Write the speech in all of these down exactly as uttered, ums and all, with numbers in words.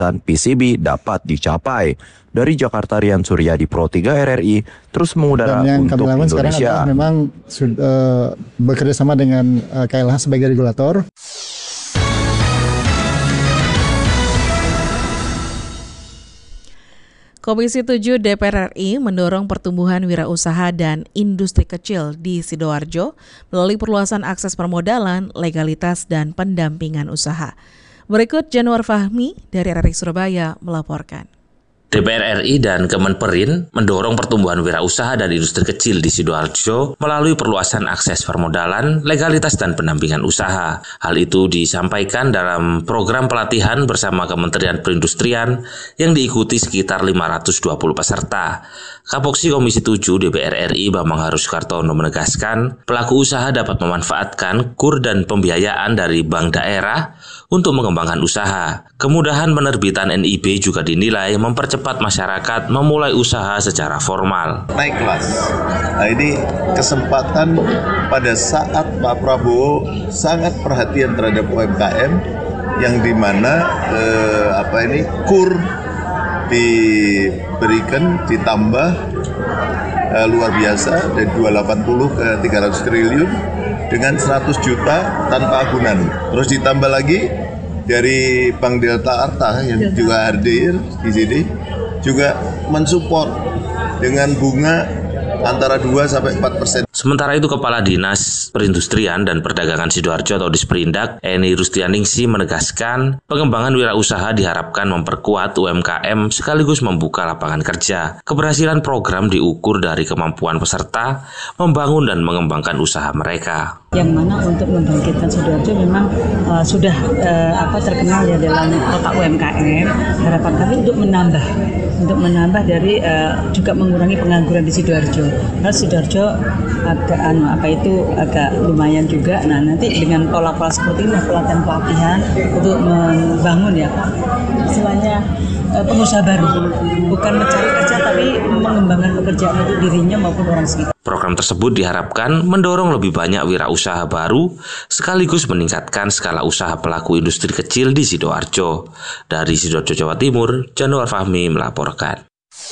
dan P C B dapat dicapai. Dari Jakarta, Rian Suryadi, Pro tiga R R I, terus mengudara untuk Indonesia. Memang sudah uh, bekerja sama dengan uh, K L H sebagai regulator. Komisi tujuh D P R R I mendorong pertumbuhan wirausaha dan industri kecil di Sidoarjo melalui perluasan akses permodalan, legalitas, dan pendampingan usaha. Berikut Januar Fahmi dari R R I Surabaya melaporkan. D P R R I dan Kemenperin mendorong pertumbuhan wirausaha dan industri kecil di Sidoarjo melalui perluasan akses permodalan, legalitas, dan pendampingan usaha. Hal itu disampaikan dalam program pelatihan bersama Kementerian Perindustrian yang diikuti sekitar lima ratus dua puluh peserta. Kapoksi Komisi tujuh D P R R I Bambang Haru Sukartono menegaskan, pelaku usaha dapat memanfaatkan kur dan pembiayaan dari bank daerah untuk mengembangkan usaha. Kemudahan penerbitan N I B juga dinilai mempercepat masyarakat memulai usaha secara formal. Naik kelas. Nah, ini kesempatan pada saat Pak Prabowo sangat perhatian terhadap U M K M yang dimana eh, apa ini kur diberikan ditambah eh, luar biasa dari dua ratus delapan puluh ke tiga ratus triliun dengan seratus juta tanpa agunan. Terus ditambah lagi dari Bank Delta Arta yang juga hadir di sini juga mensupport dengan bunga antara dua sampai empat persen. Sementara itu, Kepala Dinas Perindustrian dan Perdagangan Sidoarjo atau Disperindak, Eni Rustianingsi menegaskan, pengembangan wirausaha diharapkan memperkuat U M K M sekaligus membuka lapangan kerja. Keberhasilan program diukur dari kemampuan peserta membangun dan mengembangkan usaha mereka. Yang mana untuk membangkitkan Sidoarjo memang uh, sudah uh, apa terkenal ya dalam kota U M K M. Harapan kami untuk menambah, untuk menambah dari uh, juga mengurangi pengangguran di Sidoarjo. Karena Sidoarjo agak anu apa itu agak lumayan juga. Nah nanti dengan pola-pola seperti ini pelatihan-pelatihan untuk membangun ya istilahnya uh, pengusaha baru, bukan mencari kerja tapi mengembangkan pekerjaan untuk dirinya maupun orang sekitar. Program tersebut diharapkan mendorong lebih banyak wirausaha baru sekaligus meningkatkan skala usaha pelaku industri kecil di Sidoarjo. Dari Sidoarjo, Jawa Timur, Januar Fahmi melaporkan.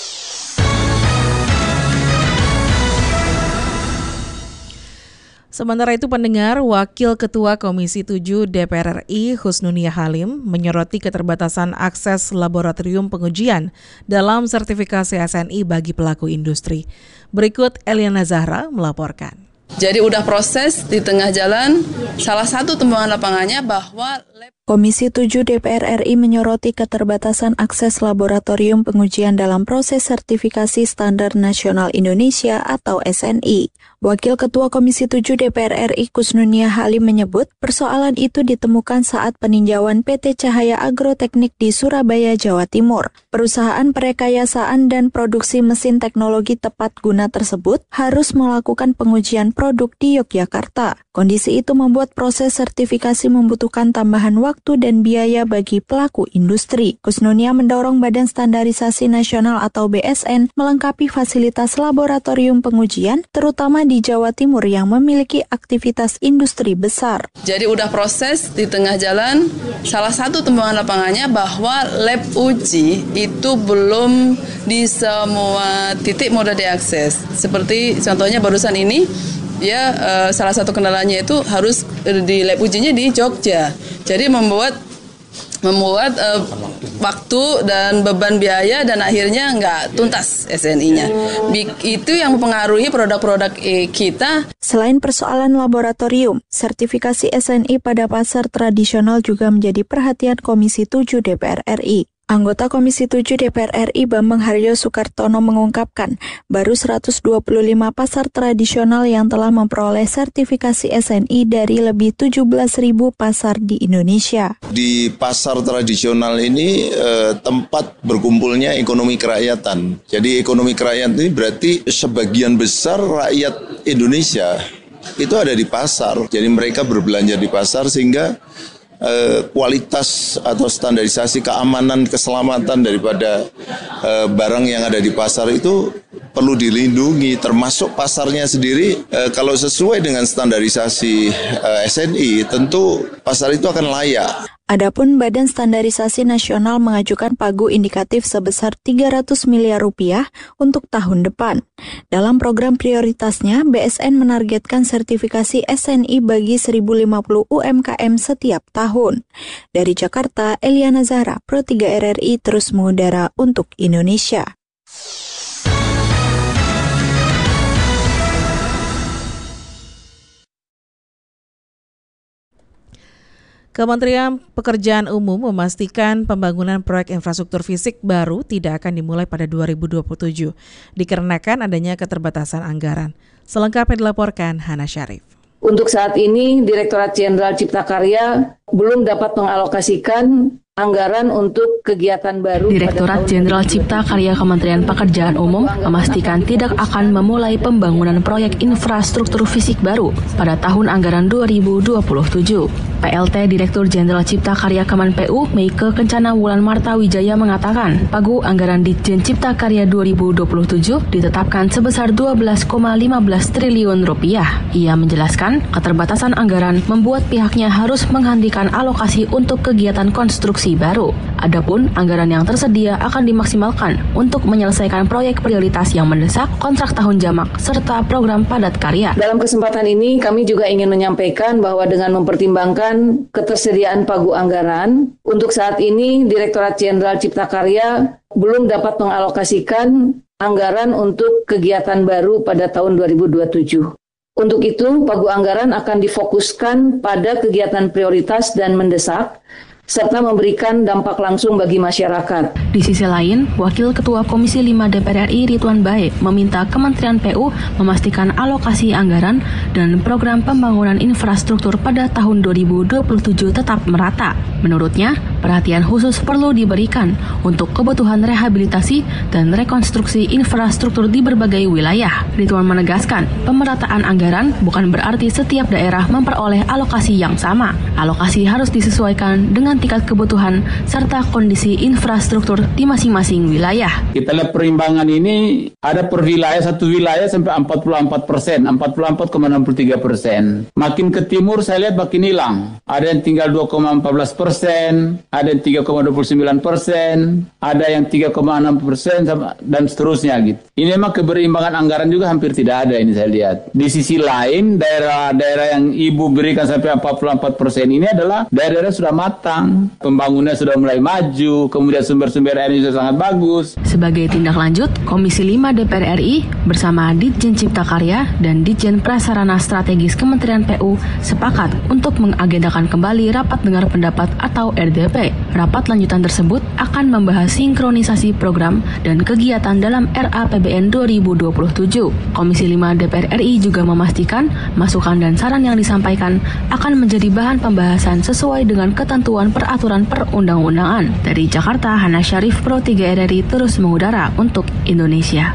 Sementara itu, pendengar, Wakil Ketua Komisi tujuh D P R R I Husnunia Halim menyoroti keterbatasan akses laboratorium pengujian dalam sertifikasi S N I bagi pelaku industri. Berikut Eliana Zahra melaporkan. Jadi udah proses di tengah jalan, salah satu temuan lapangannya bahwa lab... Komisi tujuh D P R R I menyoroti keterbatasan akses laboratorium pengujian dalam proses sertifikasi Standar Nasional Indonesia atau S N I. Wakil Ketua Komisi tujuh D P R R I Kusnunia Halim menyebut persoalan itu ditemukan saat peninjauan P T Cahaya Agroteknik di Surabaya, Jawa Timur. Perusahaan perekayasaan dan produksi mesin teknologi tepat guna tersebut harus melakukan pengujian produk di Yogyakarta. Kondisi itu membuat proses sertifikasi membutuhkan tambahan waktu dan biaya bagi pelaku industri. Kusnunia mendorong Badan Standarisasi Nasional atau B S N melengkapi fasilitas laboratorium pengujian, terutama di Jawa Timur yang memiliki aktivitas industri besar. Jadi udah proses di tengah jalan, salah satu temuan lapangannya bahwa lab uji itu belum di semua titik mudah diakses. Seperti contohnya barusan ini, ya uh, salah satu kendalanya itu harus di lab ujinya di Jogja. Jadi membuat membuat uh, waktu dan beban biaya dan akhirnya nggak tuntas S N I-nya. Itu yang mempengaruhi produk-produk kita. Selain persoalan laboratorium, sertifikasi S N I pada pasar tradisional juga menjadi perhatian Komisi tujuh D P R R I. Anggota Komisi tujuh D P R R I Bambang Haru Sukartono mengungkapkan, baru seratus dua puluh lima pasar tradisional yang telah memperoleh sertifikasi S N I dari lebih tujuh belas ribu pasar di Indonesia. Di pasar tradisional ini eh, tempat berkumpulnya ekonomi kerakyatan. Jadi ekonomi kerakyatan ini berarti sebagian besar rakyat Indonesia itu ada di pasar. Jadi mereka berbelanja di pasar sehingga Uh, kualitas atau standarisasi keamanan, keselamatan daripada uh, barang yang ada di pasar itu perlu dilindungi, termasuk pasarnya sendiri. Uh, kalau sesuai dengan standarisasi uh, S N I, tentu pasar itu akan layak. Adapun Badan Standarisasi Nasional mengajukan pagu indikatif sebesar tiga ratus miliar rupiah untuk tahun depan. Dalam program prioritasnya, B S N menargetkan sertifikasi S N I bagi seribu lima puluh U M K M setiap tahun. Dari Jakarta, Eliana Zahra, Pro tiga R R I terus mengudara untuk Indonesia. Kementerian Pekerjaan Umum memastikan pembangunan proyek infrastruktur fisik baru tidak akan dimulai pada dua ribu dua puluh tujuh, dikarenakan adanya keterbatasan anggaran. Selengkapnya dilaporkan Hana Syarif. Untuk saat ini, Direktorat Jenderal Cipta Karya belum dapat mengalokasikan anggaran untuk kegiatan baru. Direktorat Jenderal Cipta Karya Kementerian Pekerjaan Umum memastikan tidak akan memulai pembangunan proyek infrastruktur fisik baru pada tahun anggaran dua ribu dua puluh tujuh. P L T Direktur Jenderal Cipta Karya Kemen P U, Meike Kencana Wulan Marta Wijaya mengatakan, pagu anggaran Ditjen Cipta Karya dua ribu dua puluh tujuh ditetapkan sebesar dua belas koma lima belas triliun rupiah. Ia menjelaskan, keterbatasan anggaran membuat pihaknya harus menghentikan alokasi untuk kegiatan konstruksi baru. Adapun anggaran yang tersedia akan dimaksimalkan untuk menyelesaikan proyek prioritas yang mendesak, kontrak tahun jamak, serta program padat karya. Dalam kesempatan ini, kami juga ingin menyampaikan bahwa dengan mempertimbangkan ketersediaan pagu anggaran, untuk saat ini Direktorat Jenderal Cipta Karya belum dapat mengalokasikan anggaran untuk kegiatan baru pada tahun dua ribu dua puluh tujuh. Untuk itu, pagu anggaran akan difokuskan pada kegiatan prioritas dan mendesak, serta memberikan dampak langsung bagi masyarakat. Di sisi lain, Wakil Ketua Komisi lima D P R R I Ridwan Bae meminta Kementerian P U memastikan alokasi anggaran dan program pembangunan infrastruktur pada tahun dua ribu dua puluh tujuh tetap merata. Menurutnya, perhatian khusus perlu diberikan untuk kebutuhan rehabilitasi dan rekonstruksi infrastruktur di berbagai wilayah. Ridwan menegaskan, pemerataan anggaran bukan berarti setiap daerah memperoleh alokasi yang sama. Alokasi harus disesuaikan dengan tingkat kebutuhan serta kondisi infrastruktur di masing-masing wilayah. Kita lihat perimbangan ini ada per wilayah, satu wilayah sampai empat puluh empat persen, empat puluh empat koma enam puluh tiga persen. Makin ke timur saya lihat makin hilang. Ada yang tinggal dua koma empat belas persen, ada yang tiga koma dua puluh sembilan persen, ada yang tiga koma enam persen dan seterusnya gitu. Ini memang keberimbangan anggaran juga hampir tidak ada ini saya lihat. Di sisi lain, daerah-daerah yang Ibu berikan sampai empat puluh empat persen ini adalah daerah-daerah sudah matang. Pembangunan sudah mulai maju, kemudian sumber-sumber airnya sudah sangat bagus. Sebagai tindak lanjut, Komisi lima D P R R I bersama Ditjen Cipta Karya dan Ditjen Prasarana Strategis Kementerian P U sepakat untuk mengagendakan kembali rapat dengar pendapat atau R D P. Rapat lanjutan tersebut akan membahas sinkronisasi program dan kegiatan dalam R A P B N dua ribu dua puluh tujuh. Komisi lima D P R R I juga memastikan masukan dan saran yang disampaikan akan menjadi bahan pembahasan sesuai dengan ketentuan peraturan perundang-undangan. Dari Jakarta, Hana Syarif, Pro tiga R R I terus mengudara untuk Indonesia.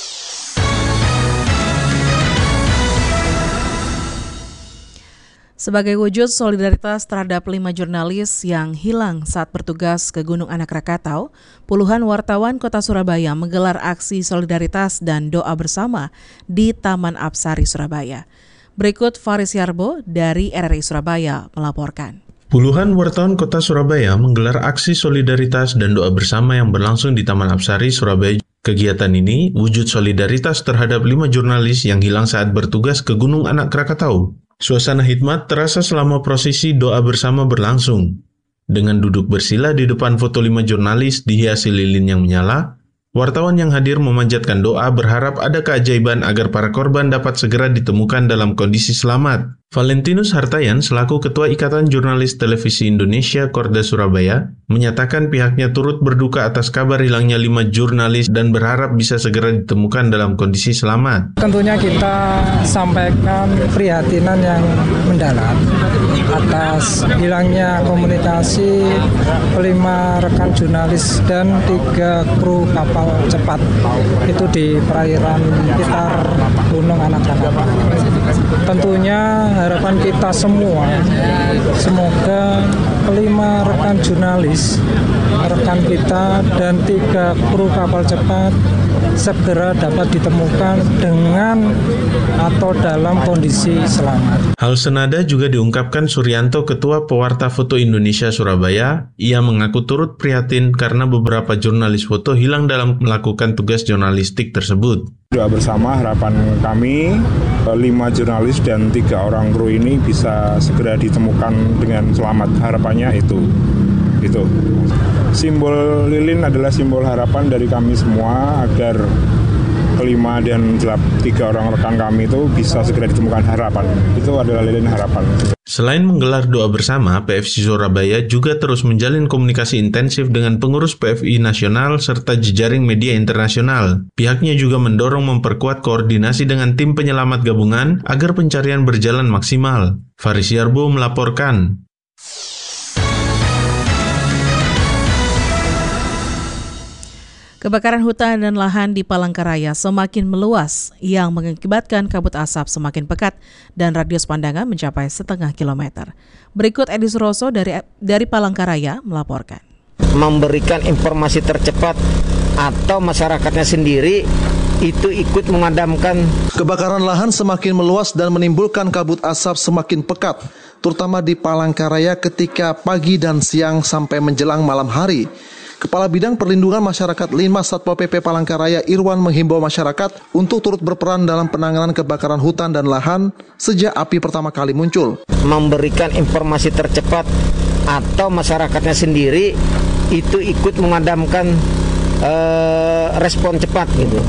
Sebagai wujud solidaritas terhadap lima jurnalis yang hilang saat bertugas ke Gunung Anak Rakatau, puluhan wartawan Kota Surabaya menggelar aksi solidaritas dan doa bersama di Taman Apsari, Surabaya. Berikut Faris Yarbo dari R R I Surabaya melaporkan. Puluhan wartawan Kota Surabaya menggelar aksi solidaritas dan doa bersama yang berlangsung di Taman Apsari, Surabaya. Kegiatan ini wujud solidaritas terhadap lima jurnalis yang hilang saat bertugas ke Gunung Anak Rakatau. Suasana hikmat terasa selama prosesi doa bersama berlangsung. Dengan duduk bersila di depan foto lima jurnalis dihiasi lilin yang menyala, wartawan yang hadir memanjatkan doa berharap ada keajaiban agar para korban dapat segera ditemukan dalam kondisi selamat. Valentinus Hartayan selaku Ketua Ikatan Jurnalis Televisi Indonesia Korda Surabaya menyatakan pihaknya turut berduka atas kabar hilangnya lima jurnalis dan berharap bisa segera ditemukan dalam kondisi selamat. Tentunya kita sampaikan keprihatinan yang mendalam atas hilangnya komunikasi kelima rekan jurnalis dan tiga kru kapal cepat itu di perairan sekitar Gunung Anak Rakatau. Tentunya harapan kita semua, semoga kelima rekan jurnalis rekan kita dan tiga kru kapal cepat segera dapat ditemukan dengan atau dalam kondisi selamat. Hal senada juga diungkapkan Suryanto, Ketua Pewarta Foto Indonesia Surabaya. Ia mengaku turut prihatin karena beberapa jurnalis foto hilang dalam melakukan tugas jurnalistik tersebut. Doa bersama, harapan kami lima jurnalis dan tiga orang kru ini bisa segera ditemukan dengan selamat. Harapannya itu. Itu. Simbol lilin adalah simbol harapan dari kami semua agar kelima dan tiga orang rekan kami itu bisa segera ditemukan harapan. Itu adalah lilin harapan. Selain menggelar doa bersama, P F C Surabaya juga terus menjalin komunikasi intensif dengan pengurus P F I nasional serta jejaring media internasional. Pihaknya juga mendorong memperkuat koordinasi dengan tim penyelamat gabungan agar pencarian berjalan maksimal. Faris Yarbo melaporkan. Kebakaran hutan dan lahan di Palangkaraya semakin meluas yang mengakibatkan kabut asap semakin pekat dan radius pandangan mencapai setengah kilometer. Berikut Edi Suroso dari dari Palangkaraya melaporkan. Memberikan informasi tercepat atau masyarakatnya sendiri itu ikut memadamkan. Kebakaran lahan semakin meluas dan menimbulkan kabut asap semakin pekat, terutama di Palangkaraya ketika pagi dan siang sampai menjelang malam hari. Kepala Bidang Perlindungan Masyarakat Linmas Satpol P P Palangkaraya Irwan menghimbau masyarakat untuk turut berperan dalam penanganan kebakaran hutan dan lahan sejak api pertama kali muncul. Memberikan informasi tercepat atau masyarakatnya sendiri itu ikut memadamkan eh, respon cepat gitu.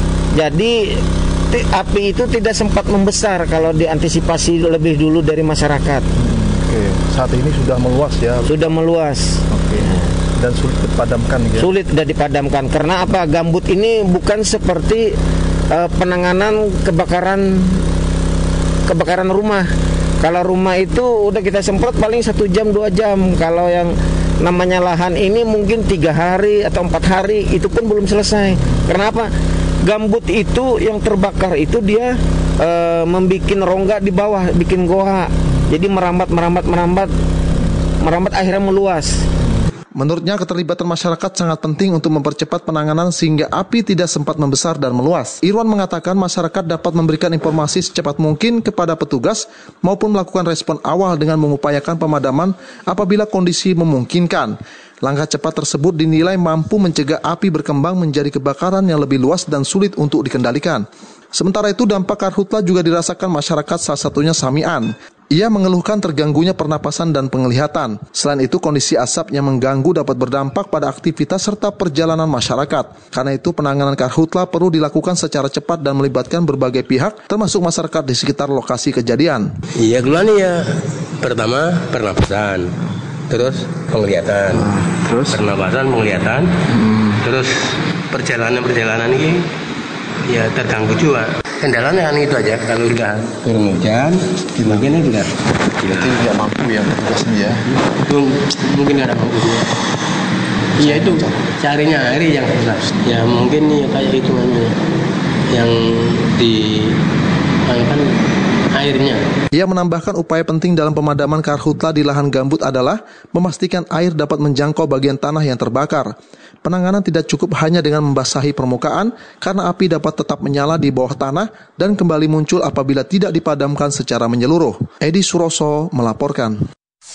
Jadi api itu tidak sempat membesar kalau diantisipasi lebih dulu dari masyarakat. Oke, saat ini sudah meluas ya? Sudah meluas. Oke. Dan sulit dipadamkan ya? Sulit sudah dipadamkan karena apa? Gambut ini bukan seperti uh, penanganan kebakaran kebakaran rumah. Kalau rumah itu udah kita semprot paling satu jam dua jam. Kalau yang namanya lahan ini mungkin tiga hari atau empat hari itu pun belum selesai. Kenapa? Gambut itu yang terbakar itu dia uh, membuat rongga di bawah, bikin goa. Jadi merambat merambat merambat merambat akhirnya meluas. Menurutnya keterlibatan masyarakat sangat penting untuk mempercepat penanganan sehingga api tidak sempat membesar dan meluas. Irwan mengatakan masyarakat dapat memberikan informasi secepat mungkin kepada petugas maupun melakukan respon awal dengan mengupayakan pemadaman apabila kondisi memungkinkan. Langkah cepat tersebut dinilai mampu mencegah api berkembang menjadi kebakaran yang lebih luas dan sulit untuk dikendalikan. Sementara itu dampak karhutla juga dirasakan masyarakat, salah satunya Samian. Ia mengeluhkan terganggunya pernapasan dan penglihatan. Selain itu, kondisi asap yang mengganggu dapat berdampak pada aktivitas serta perjalanan masyarakat. Karena itu, penanganan karhutla perlu dilakukan secara cepat dan melibatkan berbagai pihak, termasuk masyarakat di sekitar lokasi kejadian. Iya, keluhan ya. Pertama, pernapasan. Terus penglihatan. Terus pernapasan, penglihatan. Hmm. Terus perjalanan-perjalanan ini ya terganggu juga. Kendalanya kan itu aja, kalau sudah turun hujan, mungkin juga berarti tidak mampu ya petugasnya ya. Itu mungkin nggak ada mampu juga. Iya itu carinya air yang susah. Ya mungkin ya kayak itu yang di kan airnya. Ia menambahkan upaya penting dalam pemadaman karhutla di lahan gambut adalah memastikan air dapat menjangkau bagian tanah yang terbakar. Penanganan tidak cukup hanya dengan membasahi permukaan karena api dapat tetap menyala di bawah tanah dan kembali muncul apabila tidak dipadamkan secara menyeluruh. Edi Suroso melaporkan.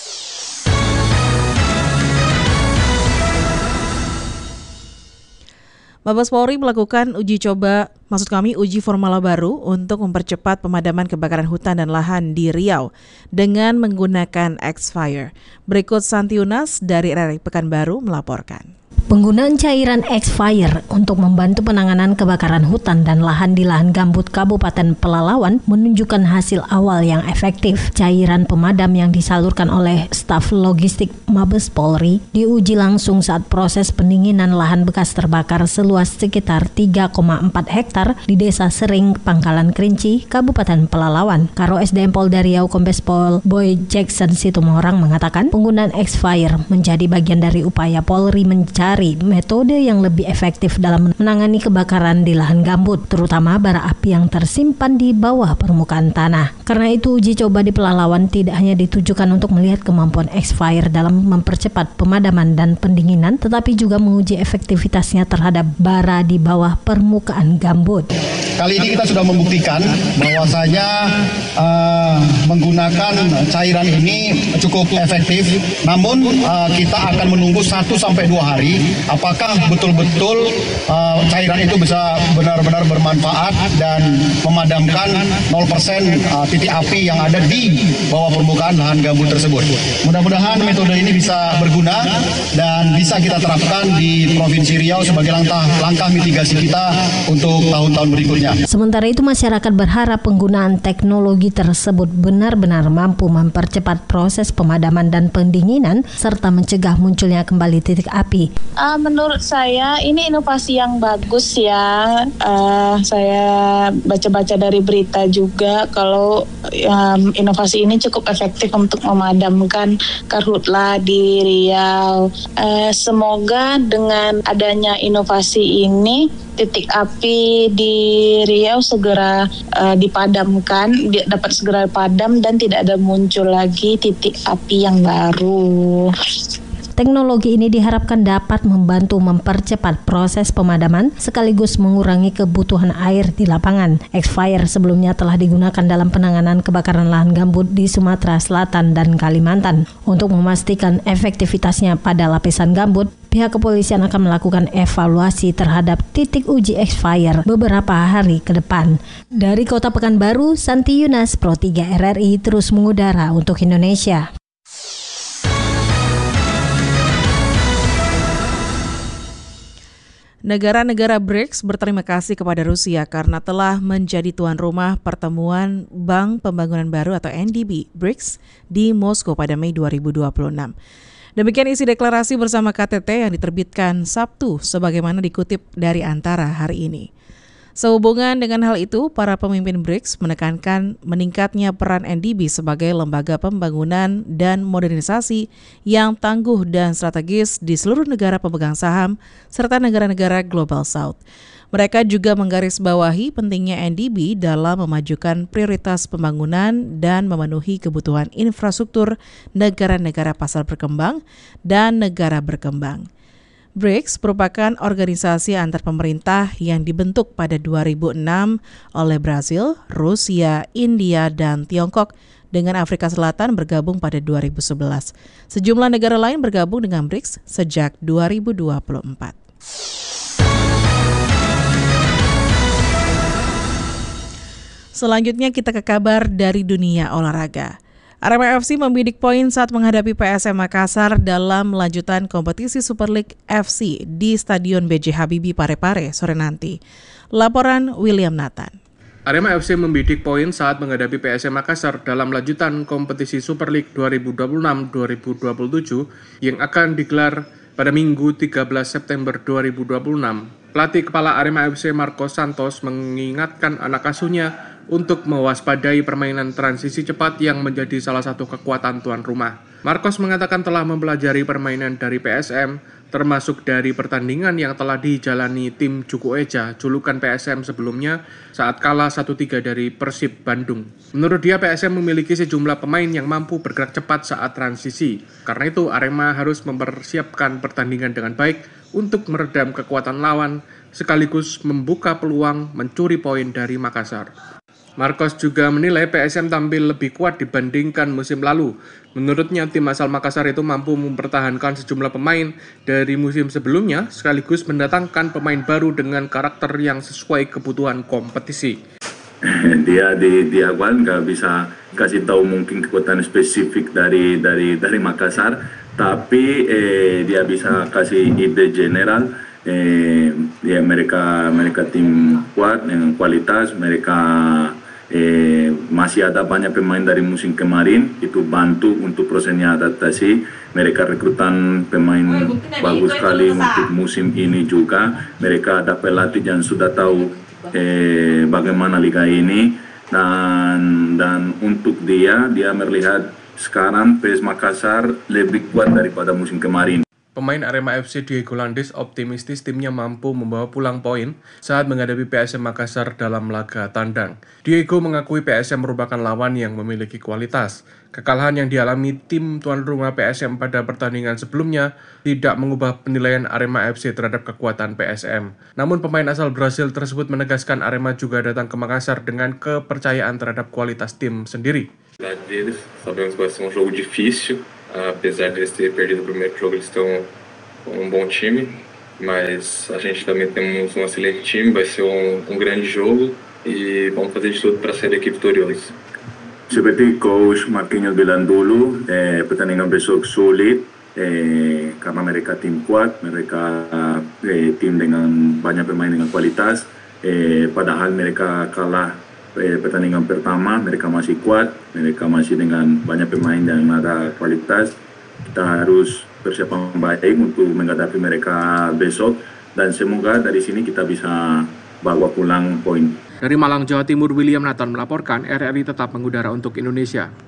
Mabes Polri melakukan uji coba, maksud kami uji formula baru untuk mempercepat pemadaman kebakaran hutan dan lahan di Riau dengan menggunakan X-Fire. Berikut Santi Yunas dari R R I Pekanbaru melaporkan. Penggunaan cairan X-Fire untuk membantu penanganan kebakaran hutan dan lahan di lahan gambut Kabupaten Pelalawan menunjukkan hasil awal yang efektif. Cairan pemadam yang disalurkan oleh staf logistik Mabes Polri diuji langsung saat proses pendinginan lahan bekas terbakar seluas sekitar tiga koma empat hektar di Desa Sering, Pangkalan Kerinci, Kabupaten Pelalawan. Karo S D M Polda Riau Kombes Pol Boy Jackson Situmorang mengatakan penggunaan X-Fire menjadi bagian dari upaya Polri mencari mencari metode yang lebih efektif dalam menangani kebakaran di lahan gambut, terutama bara api yang tersimpan di bawah permukaan tanah. Karena itu, uji coba di Pelalawan tidak hanya ditujukan untuk melihat kemampuan X-Fire dalam mempercepat pemadaman dan pendinginan, tetapi juga menguji efektivitasnya terhadap bara di bawah permukaan gambut. Kali ini kita sudah membuktikan bahwasanya uh, menggunakan cairan ini cukup efektif. Namun uh, kita akan menunggu satu sampai dua hari apakah betul-betul uh, cairan itu bisa benar-benar bermanfaat dan memadamkan nol persen uh, titik api yang ada di bawah permukaan lahan gambut tersebut. Mudah-mudahan metode ini bisa berguna dan bisa kita terapkan di Provinsi Riau sebagai langkah langkah mitigasi kita untuk tahun-tahun berikutnya. Sementara itu, masyarakat berharap penggunaan teknologi tersebut benar-benar mampu mempercepat proses pemadaman dan pendinginan serta mencegah munculnya kembali titik api. Uh, menurut saya ini inovasi yang bagus ya. Uh, saya baca-baca dari berita juga kalau um, inovasi ini cukup efektif untuk memadamkan karhutla di Riau. Uh, semoga dengan adanya inovasi ini titik api di Riau segera uh, dipadamkan, dapat segera padam dan tidak ada muncul lagi titik api yang baru. Teknologi ini diharapkan dapat membantu mempercepat proses pemadaman sekaligus mengurangi kebutuhan air di lapangan. X-Fire sebelumnya telah digunakan dalam penanganan kebakaran lahan gambut di Sumatera Selatan dan Kalimantan. Untuk memastikan efektivitasnya pada lapisan gambut, pihak kepolisian akan melakukan evaluasi terhadap titik uji X-Fire beberapa hari ke depan. Dari Kota Pekanbaru, Santi Yunas, Pro tiga R R I terus mengudara untuk Indonesia. Negara-negara B R I C S berterima kasih kepada Rusia karena telah menjadi tuan rumah pertemuan Bank Pembangunan Baru atau N D B B R I C S di Moskow pada Mei dua ribu dua puluh enam. Demikian isi deklarasi bersama K T T yang diterbitkan Sabtu sebagaimana dikutip dari Antara hari ini. Sehubungan dengan hal itu, para pemimpin B R I C S menekankan meningkatnya peran N D B sebagai lembaga pembangunan dan modernisasi yang tangguh dan strategis di seluruh negara pemegang saham serta negara-negara Global South. Mereka juga menggarisbawahi pentingnya N D B dalam memajukan prioritas pembangunan dan memenuhi kebutuhan infrastruktur negara-negara pasar berkembang dan negara berkembang. B R I C S merupakan organisasi antar pemerintah yang dibentuk pada dua ribu enam oleh Brasil, Rusia, India, dan Tiongkok dengan Afrika Selatan bergabung pada dua ribu sebelas. Sejumlah negara lain bergabung dengan B R I C S sejak dua ribu dua puluh empat. Selanjutnya kita ke kabar dari dunia olahraga. Arema F C membidik poin saat menghadapi P S M Makassar dalam lanjutan kompetisi Super League F C di Stadion B J Habibie Parepare sore nanti. Laporan William Nathan. Arema F C membidik poin saat menghadapi P S M Makassar dalam lanjutan kompetisi Super League dua ribu dua puluh enam dua ribu dua puluh tujuh yang akan digelar pada Minggu tiga belas September dua ribu dua puluh enam. Pelatih kepala Arema F C Marcos Santos mengingatkan anak asuhnya untuk mewaspadai permainan transisi cepat yang menjadi salah satu kekuatan tuan rumah. Marcos mengatakan telah mempelajari permainan dari P S M, termasuk dari pertandingan yang telah dijalani tim Juku Eja, julukan P S M sebelumnya, saat kalah satu tiga dari Persib Bandung. Menurut dia, P S M memiliki sejumlah pemain yang mampu bergerak cepat saat transisi. Karena itu, Arema harus mempersiapkan pertandingan dengan baik untuk meredam kekuatan lawan, sekaligus membuka peluang mencuri poin dari Makassar. Marcos juga menilai P S M tampil lebih kuat dibandingkan musim lalu. Menurutnya, tim asal Makassar itu mampu mempertahankan sejumlah pemain dari musim sebelumnya, sekaligus mendatangkan pemain baru dengan karakter yang sesuai kebutuhan kompetisi. Dia di di awal nggak bisa kasih tahu mungkin kekuatan spesifik dari dari dari Makassar, tapi eh, dia bisa kasih ide general. Eh, ya mereka mereka tim kuat dengan kualitas, mereka Eh, masih ada banyak pemain dari musim kemarin, itu bantu untuk prosesnya adaptasi. Mereka rekrutan pemain bagus sekali untuk musim ini juga. Mereka ada pelatih yang sudah tahu eh, bagaimana liga ini, dan dan untuk dia dia melihat sekarang P S Makassar lebih kuat daripada musim kemarin. Pemain Arema F C Diego Landes optimistis timnya mampu membawa pulang poin saat menghadapi P S M Makassar dalam laga tandang. Diego mengakui P S M merupakan lawan yang memiliki kualitas. Kekalahan yang dialami tim tuan rumah P S M pada pertandingan sebelumnya tidak mengubah penilaian Arema F C terhadap kekuatan P S M. Namun pemain asal Brasil tersebut menegaskan Arema juga datang ke Makassar dengan kepercayaan terhadap kualitas tim sendiri. Deles, sabemos que vai ser um jogo difícil, apesar de eles terem perdido o primeiro jogo, eles estão com um bom time, mas a gente também temos um excelente time, vai ser um, um grande jogo e vamos fazer de tudo para ser a equipe vitoriosa. Seperti Coach Marquinhos bilang dulu, eh, pertandingan besok sulit eh, karena mereka tim kuat, mereka eh, tim dengan banyak pemain dengan kualitas, eh, padahal mereka kalah pertandingan pertama, mereka masih kuat, mereka masih dengan banyak pemain yang ada kualitas. Kita harus persiapan baik untuk menghadapi mereka besok dan semoga dari sini kita bisa bawa pulang poin. Dari Malang, Jawa Timur, William Nathan melaporkan, R R I tetap mengudara untuk Indonesia.